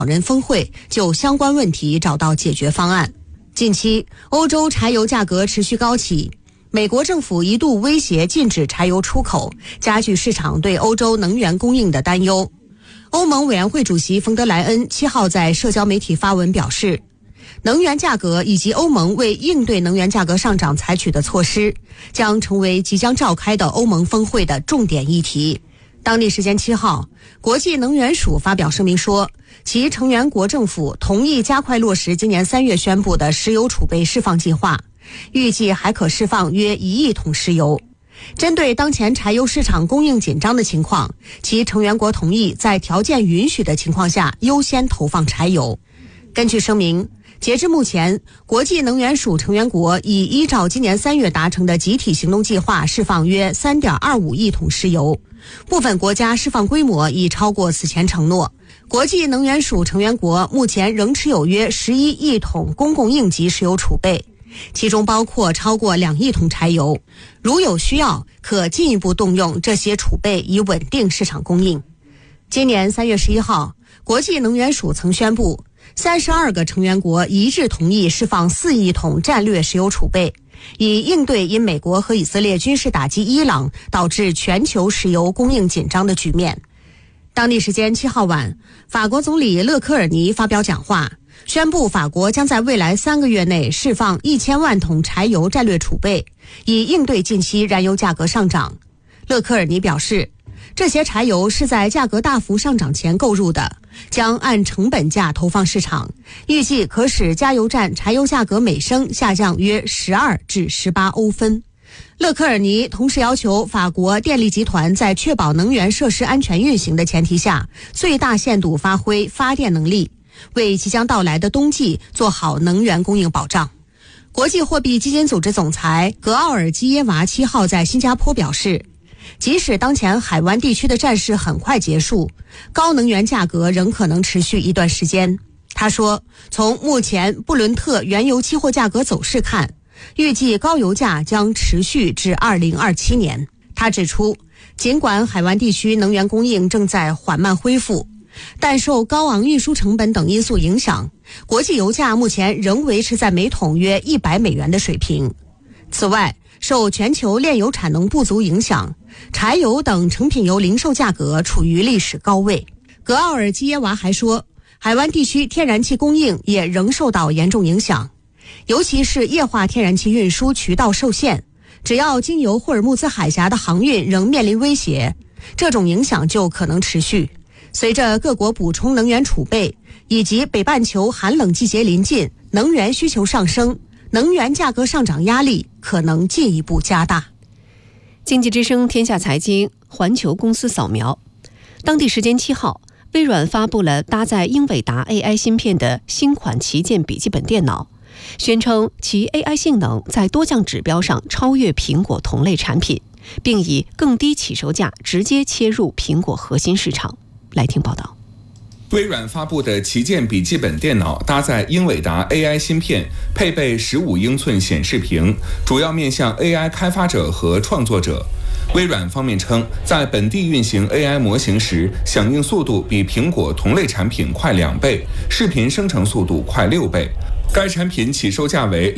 人峰会就相关问题找到解决方案。近期，欧洲柴油价格持续高企，美国政府一度威胁禁止柴油出口，加剧市场对欧洲能源供应的担忧。欧盟委员会主席冯德莱恩7号在社交媒体发文表示，能源价格以及欧盟为应对能源价格上涨采取的措施，将成为即将召开的欧盟峰会的重点议题。当地时间7号，国际能源署发表声明说，其成员国政府同意加快落实今年3月宣布的石油储备释放计划，预计还可释放约1亿桶石油。针对当前柴油市场供应紧张的情况，其成员国同意在条件允许的情况下优先投放柴油。根据声明，截至目前，国际能源署成员国已依照今年3月达成的集体行动计划释放约 3.25 亿桶石油，部分国家释放规模已超过此前承诺。国际能源署成员国目前仍持有约11亿桶公共应急石油储备，其中包括超过2亿桶柴油，如有需要，可进一步动用这些储备以稳定市场供应。今年3月11号，国际能源署曾宣布，32个成员国一致同意释放4亿桶战略石油储备，以应对因美国和以色列军事打击伊朗导致全球石油供应紧张的局面。当地时间7号晚，法国总理勒科尔尼发表讲话，宣布法国将在未来3个月内释放1000万桶柴油战略储备，以应对近期燃油价格上涨。勒科尔尼表示，这些柴油是在价格大幅上涨前购入的，将按成本价投放市场，预计可使加油站柴油价格每升下降约12至18欧分。勒科尔尼同时要求法国电力集团在确保能源设施安全运行的前提下，最大限度发挥发电能力，为即将到来的冬季做好能源供应保障。国际货币基金组织总裁格奥尔基耶娃7号在新加坡表示，即使当前海湾地区的战事很快结束，高能源价格仍可能持续一段时间。他说，从目前布伦特原油期货价格走势看，预计高油价将持续至2027年。他指出，尽管海湾地区能源供应正在缓慢恢复，但受高昂运输成本等因素影响，国际油价目前仍维持在每桶约100美元的水平。此外，受全球炼油产能不足影响，柴油等成品油零售价格处于历史高位。格奥尔基耶娃还说，海湾地区天然气供应也仍受到严重影响，尤其是液化天然气运输渠道受限，只要经由霍尔木兹海峡的航运仍面临威胁，这种影响就可能持续。随着各国补充能源储备，以及北半球寒冷季节临近，能源需求上升，能源价格上涨压力可能进一步加大。 经济之声天下财经环球公司扫描，当地时间7号，微软发布了搭载英伟达 AI 芯片的新款旗舰笔记本电脑，宣称其 AI 性能在多项指标上超越苹果同类产品，并以更低起售价直接切入苹果核心市场。来听报道。 微软发布的旗舰笔记本电脑搭载英伟达 AI 芯片，配备15英寸显示屏，主要面向 AI 开发者和创作者。微软方面称，在本地运行 AI 模型时，响应速度比苹果同类产品快2倍，视频生成速度快6倍。该产品起售价为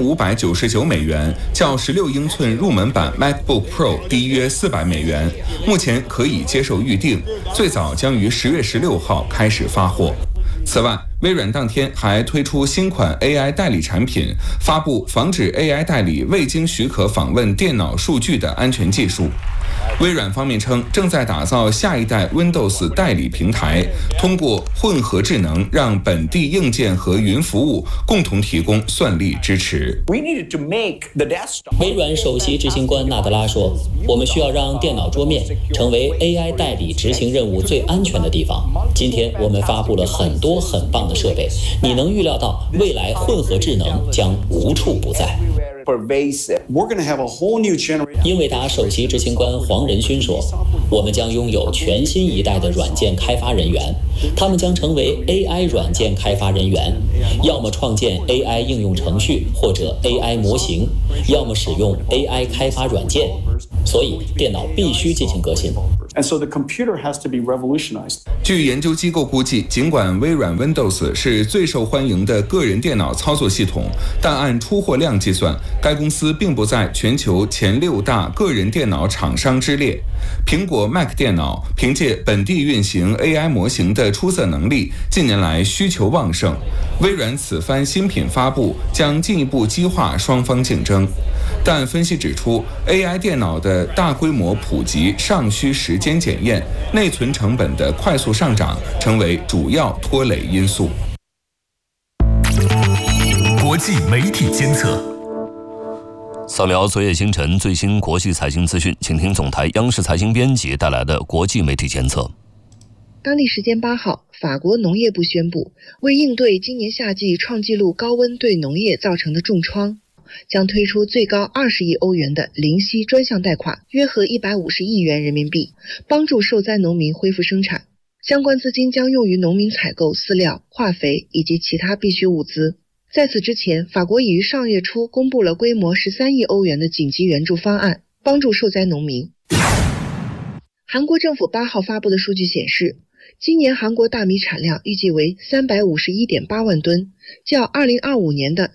2599美元，较16英寸入门版 MacBook Pro 低约400美元。目前可以接受预定，最早将于10月16号开始发货。此外，微软当天还推出新款 AI 代理产品，发布防止 AI 代理未经许可访问电脑数据的安全技术。微软方面称，正在打造下一代 Windows 代理平台，通过混合智能让本地硬件和云服务共同提供算力支持。 微软首席执行官纳德拉说，我们需要让电脑桌面成为 AI 代理执行任务最安全的地方。今天我们发布了很多很棒的设备，你能预料到未来混合智能将无处不在。英伟达首席执行官黄仁勋说，我们将拥有全新一代的软件开发人员，他们将成为 AI 软件开发人员，要么创建 AI 应用程序或者 AI 模型，要么使用 AI 开发软件，所以电脑必须进行革新。 And so the computer has to be revolutionized. 据研究机构估计，尽管微软 Windows 是最受欢迎的个人电脑操作系统，但按出货量计算，该公司并不在全球前6大个人电脑厂商之列。苹果 Mac 电脑凭借本地运行 AI 模型的出色能力，近年来需求旺盛。微软此番新品发布将进一步激化双方竞争。但分析指出 ，AI 电脑的大规模普及尚需时间检验，内存成本的快速上涨成为主要拖累因素。 国际媒体监测。 扫描昨夜星辰最新国际财经资讯，请听总台央视财经编辑带来的国际媒体监测。 当地时间8号，法国农业部宣布，为应对今年夏季创纪录高温对农业造成的重创，将推出最高20亿欧元的零息专项贷款，约合150亿元人民币，帮助受灾农民恢复生产。相关资金将用于农民采购饲料、化肥以及其他必需物资。在此之前，法国已于上月初公布了规模13亿欧元的紧急援助方案，帮助受灾农民。韩国政府8号发布的数据显示，今年韩国大米产量预计为351.8万吨，较2025年的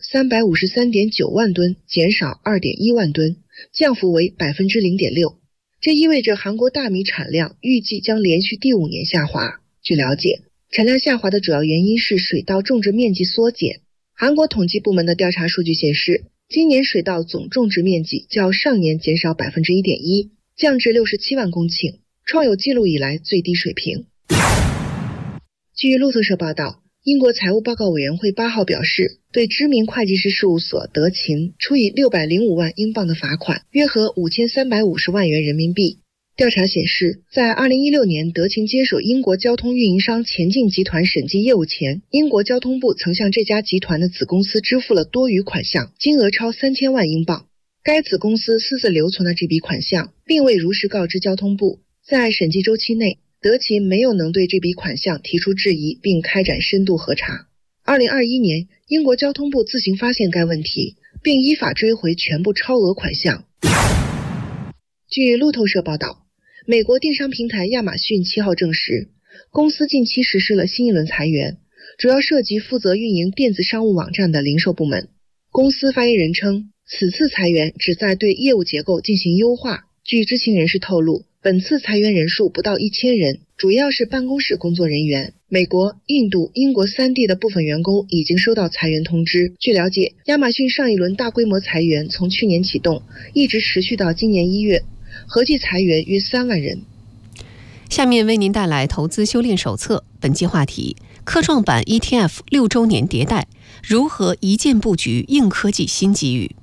353.9万吨减少2.1万吨，降幅为 0.6%。这意味着韩国大米产量预计将连续第5年下滑。据了解，产量下滑的主要原因是水稻种植面积缩减。韩国统计部门的调查数据显示，今年水稻总种植面积较上年减少 1.1%， 降至67万公顷，创有记录以来最低水平。据路透社报道，英国财务报告委员会8号表示，对知名会计师事务所德勤处以605万英镑的罚款，约合5350万元人民币。调查显示，在2016年德勤接手英国交通运营商前进集团审计业务前，英国交通部曾向这家集团的子公司支付了多余款项，金额超3000万英镑。该子公司私自留存了这笔款项，并未如实告知交通部。在审计周期内，德勤没有能对这笔款项提出质疑，并开展深度核查。2021年，英国交通部自行发现该问题，并依法追回全部超额款项。据路透社报道，美国电商平台亚马逊7号证实，公司近期实施了新一轮裁员，主要涉及负责运营电子商务网站的零售部门。公司发言人称，此次裁员旨在对业务结构进行优化。据知情人士透露，本次裁员人数不到1000人，主要是办公室工作人员。美国、印度、英国3地的部分员工已经收到裁员通知。据了解，亚马逊上一轮大规模裁员从去年启动，一直持续到今年1月，合计裁员约3万人。 下面为您带来投资修炼手册，本期话题：科创板 ETF 6周年迭代，如何一键布局硬科技新机遇？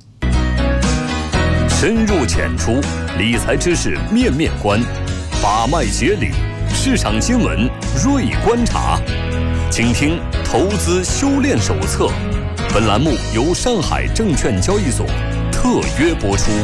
深入浅出，理财知识面面观，把脉解理，市场新闻锐观察。请听投资修炼手册。本栏目由上海证券交易所特约播出。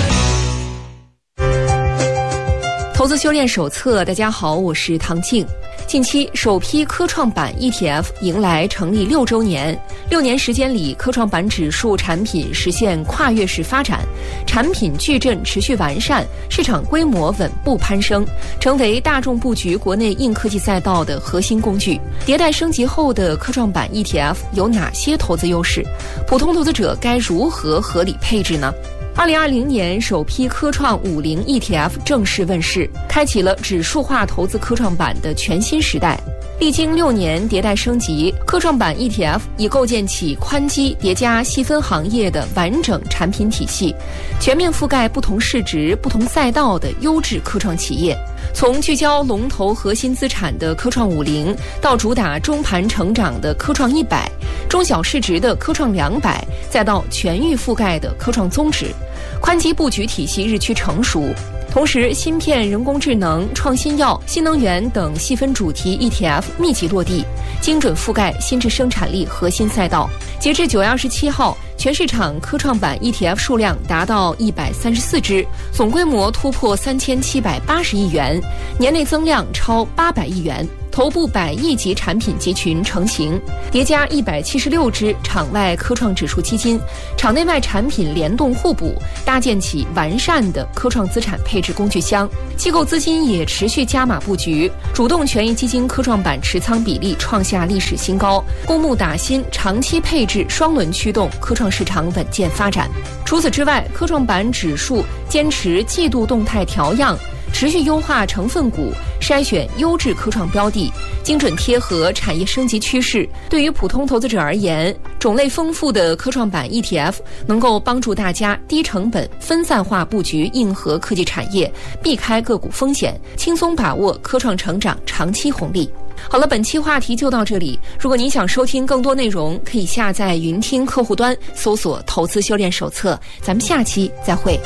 投资修炼手册，大家好，我是唐静。近期，首批科创板 ETF 迎来成立6周年。6年时间里，科创板指数产品实现跨越式发展，产品矩阵持续完善，市场规模稳步攀升，成为大众布局国内硬科技赛道的核心工具。迭代升级后的科创板 ETF 有哪些投资优势？普通投资者该如何合理配置呢？2020年，首批科创50 ETF 正式问世，开启了指数化投资科创板的全新时代。历经6年迭代升级，科创板 ETF 已构建起宽基叠加细分行业的完整产品体系，全面覆盖不同市值、不同赛道的优质科创企业。从聚焦龙头核心资产的科创50，到主打中盘成长的科创100，中小市值的科创200，再到全域覆盖的科创综指，宽基布局体系日趋成熟。同时，芯片、人工智能、创新药、新能源等细分主题 ETF 密集落地，精准覆盖新质生产力核心赛道。截至9月27号，全市场科创板 ETF 数量达到134只，总规模突破3780亿元，年内增量超800亿元。 头部100亿级产品集群成型，叠加176只场外科创指数基金，场内外产品联动互补，搭建起完善的科创资产配置工具箱。机构资金也持续加码布局，主动权益基金科创板持仓比例创下历史新高，公募打新、长期配置双轮驱动科创市场稳健发展。除此之外，科创板指数坚持季度动态调样，持续优化成分股，筛选优质科创标的，精准贴合产业升级趋势。对于普通投资者而言，种类丰富的科创板 ETF 能够帮助大家低成本、分散化布局硬核科技产业，避开个股风险，轻松把握科创成长长期红利。好了，本期话题就到这里。如果您想收听更多内容，可以下载云听客户端，搜索“投资修炼手册”。咱们下期再会。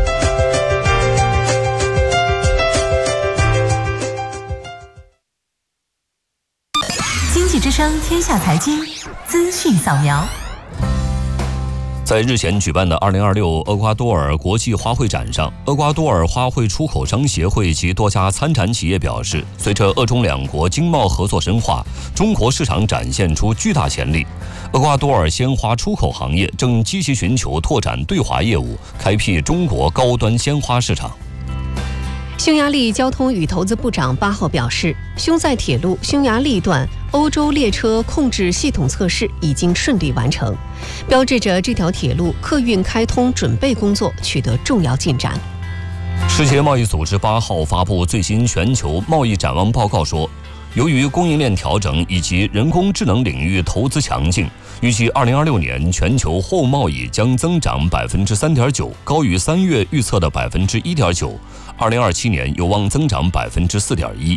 经济之声天下财经资讯扫描。 在日前举办的2026厄瓜多尔国际花卉展上，厄瓜多尔花卉出口商协会及多家参展企业表示，随着俄中两国经贸合作深化，中国市场展现出巨大潜力。厄瓜多尔鲜花出口行业正积极寻求拓展对华业务，开辟中国高端鲜花市场。 匈牙利交通与投资部长8号表示，匈塞铁路匈牙利段欧洲列车控制系统测试已经顺利完成，标志着这条铁路客运开通准备工作取得重要进展。 世界贸易组织8号发布最新全球贸易展望报告说，由于供应链调整以及人工智能领域投资强劲，预计2026年全球货物贸易将增长 3.9%， 高于3月预测的 1.9%。2027年有望增长 4.1%。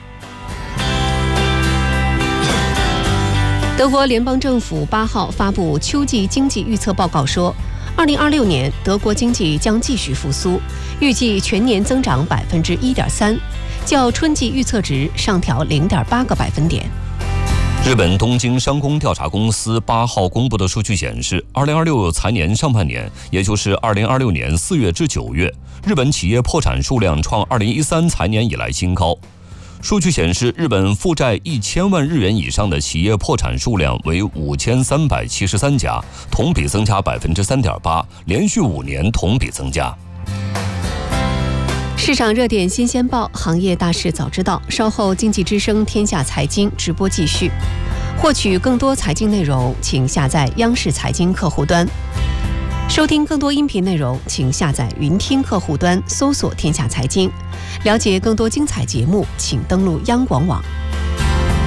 德国联邦政府8号发布秋季经济预测报告说，2026年德国经济将继续复苏，预计全年增长 1.3%， 较春季预测值上调 0.8个百分点。 日本东京商工调查公司8号公布的数据显示，2026财年上半年，也就是2026年4月至9月，日本企业破产数量创2013财年以来新高。数据显示，日本负债1000万日元以上的企业破产数量为5373家，同比增加 3.8%， 连续5年同比增加。 市场热点新鲜报，行业大事早知道。稍后经济之声天下财经直播继续。获取更多财经内容，请下载央视财经客户端。收听更多音频内容，请下载云听客户端，搜索天下财经。了解更多精彩节目，请登录央广网。